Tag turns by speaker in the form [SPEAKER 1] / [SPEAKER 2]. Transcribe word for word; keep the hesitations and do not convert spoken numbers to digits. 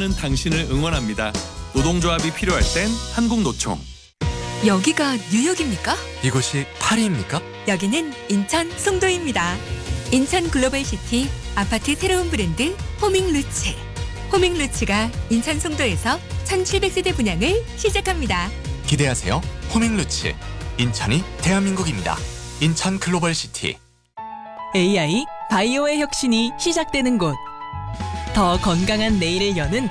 [SPEAKER 1] 일하는 당신을 응원합니다. 노동조합이 필요할 땐 한국노총.
[SPEAKER 2] 여기가 뉴욕입니까?
[SPEAKER 3] 이곳이 파리입니까?
[SPEAKER 2] 여기는 인천 송도입니다. 인천 글로벌시티 아파트 새로운 브랜드 호밍루츠. 호밍루츠가 인천 송도에서 천칠백 세대 분양을 시작합니다.
[SPEAKER 3] 기대하세요. 호밍루츠. 인천이 대한민국입니다. 인천 글로벌시티.
[SPEAKER 4] 에이아이 바이오의 혁신이 시작되는 곳. 더 건강한 내일을 여는